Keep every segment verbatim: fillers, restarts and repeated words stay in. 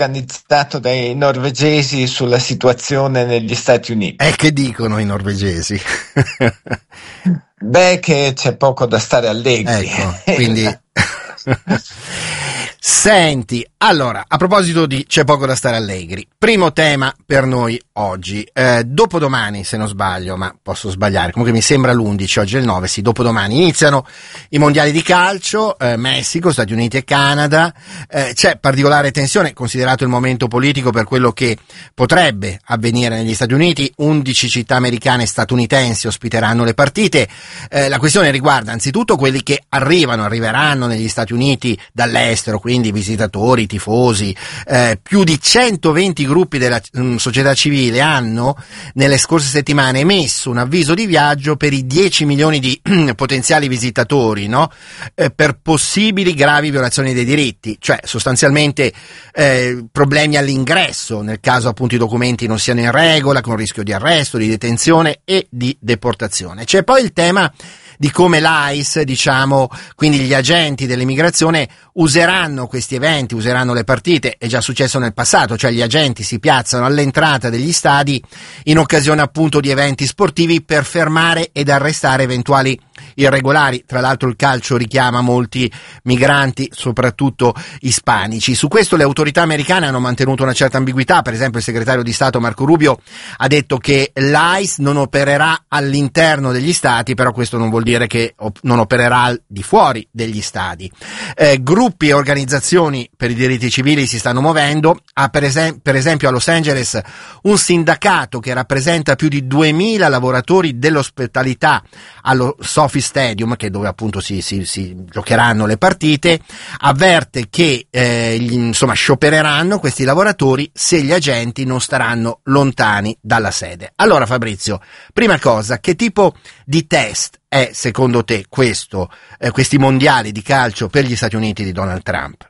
organizzato dai norvegesi sulla situazione negli Stati Uniti. E che dicono i norvegesi? Beh, che c'è poco da stare allegri. Ecco, quindi... Senti, allora, a proposito di c'è poco da stare allegri, primo tema per noi oggi, eh, dopodomani se non sbaglio, ma posso sbagliare, comunque mi sembra l'undici, oggi è il nove, sì, dopodomani iniziano i mondiali di calcio, eh, Messico, Stati Uniti e Canada, eh, c'è particolare tensione, considerato il momento politico per quello che potrebbe avvenire negli Stati Uniti, undici città americane e statunitensi ospiteranno le partite, eh, la questione riguarda anzitutto quelli che arrivano, arriveranno negli Stati Uniti dall'estero, quindi visitatori, tifosi, eh, più di centoventi gruppi della mh, società civile hanno nelle scorse settimane emesso un avviso di viaggio per i dieci milioni di potenziali visitatori, no? Eh, per possibili gravi violazioni dei diritti, cioè sostanzialmente eh, problemi all'ingresso nel caso appunto i documenti non siano in regola, con rischio di arresto, di detenzione e di deportazione. C'è poi il tema di come l'I C E, diciamo, quindi gli agenti dell'immigrazione useranno questi eventi, useranno le partite, è già successo nel passato, cioè gli agenti si piazzano all'entrata degli stadi in occasione appunto di eventi sportivi per fermare ed arrestare eventuali irregolari. Tra l'altro il calcio richiama molti migranti, soprattutto ispanici. Su questo le autorità americane hanno mantenuto una certa ambiguità, per esempio il segretario di Stato Marco Rubio ha detto che l'I C E non opererà all'interno degli stati, però questo non vuol dire che op- non opererà al di fuori degli stadi. Eh, gruppi e organizzazioni per i diritti civili si stanno muovendo, ha per, esem- per esempio a Los Angeles un sindacato che rappresenta più di duemila lavoratori dell'ospitalità allo Sophie Stadium, che è dove appunto si, si, si giocheranno le partite, avverte che eh, gli, insomma sciopereranno questi lavoratori se gli agenti non staranno lontani dalla sede. Allora Fabrizio, prima cosa, che tipo di test è secondo te questo, eh, questi mondiali di calcio per gli Stati Uniti di Donald Trump?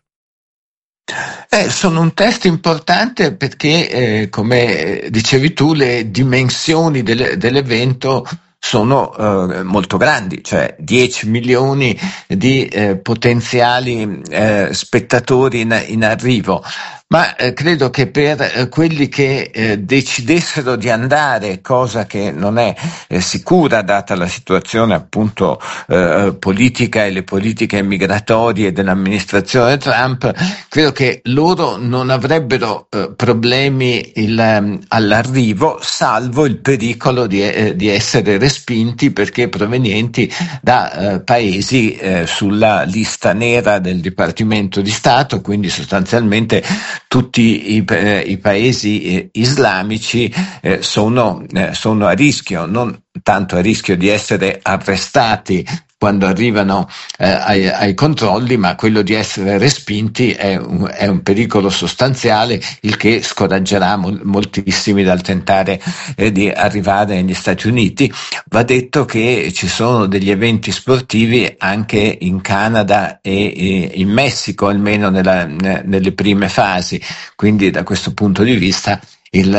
Eh, sono un test importante perché, eh, come dicevi tu, le dimensioni del, dell'evento sono eh, molto grandi, cioè dieci milioni di eh, potenziali eh, spettatori in, in arrivo. Ma eh, credo che per eh, quelli che eh, decidessero di andare, cosa che non è eh, sicura data la situazione appunto eh, politica e le politiche migratorie dell'amministrazione Trump, credo che loro non avrebbero eh, problemi il, um, all'arrivo, salvo il pericolo di, eh, di essere respinti perché provenienti da eh, paesi eh, sulla lista nera del Dipartimento di Stato, quindi sostanzialmente tutti i, eh, i paesi eh, islamici eh, sono, eh, sono a rischio, non tanto a rischio di essere arrestati quando arrivano eh, ai, ai controlli, ma quello di essere respinti è un, è un pericolo sostanziale, il che scoraggerà mol, moltissimi dal tentare eh, di arrivare negli Stati Uniti. Va detto che ci sono degli eventi sportivi anche in Canada e, e in Messico, almeno nella, nelle prime fasi, quindi da questo punto di vista Il,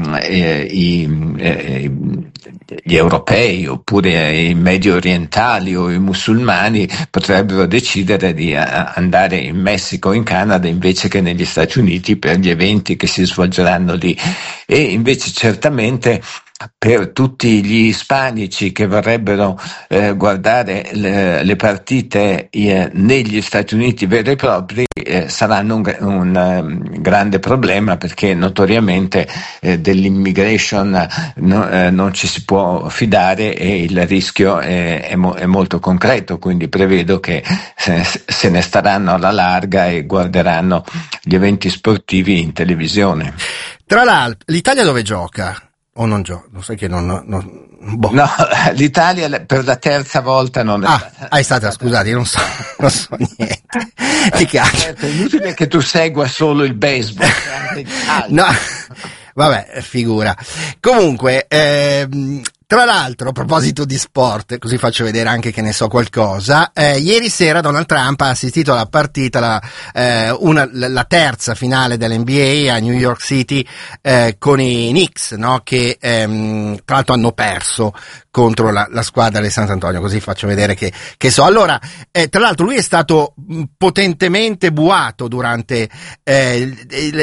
eh, i, eh, gli europei oppure i medio orientali o i musulmani potrebbero decidere di a, andare in Messico o in Canada invece che negli Stati Uniti per gli eventi che si svolgeranno lì, e invece certamente per tutti gli ispanici che vorrebbero eh, guardare le, le partite eh, negli Stati Uniti veri e propri eh, saranno un, un um, grande problema, perché notoriamente eh, dell'immigration no, eh, non ci si può fidare e il rischio è, è, mo- è molto concreto, quindi prevedo che se, se ne staranno alla larga e guarderanno gli eventi sportivi in televisione. Tra l'altro, l'Italia dove gioca? O non gioca? Lo sai che non... non boh. No, l'Italia per la terza volta non è ah, stata. Ah, è stata, scusate, io non so, non so niente. Ti calcio. È inutile che tu segua solo il baseball. No, vabbè, figura. Comunque, ehm, tra l'altro, a proposito di sport, così faccio vedere anche che ne so qualcosa, eh, ieri sera Donald Trump ha assistito alla partita, la, eh, una, la terza finale dell'N B A a New York City eh, con i Knicks, no? Che ehm, tra l'altro hanno perso contro la, la squadra di Sant'Antonio, così faccio vedere che, che so. Allora, eh, tra l'altro lui è stato potentemente buato durante eh,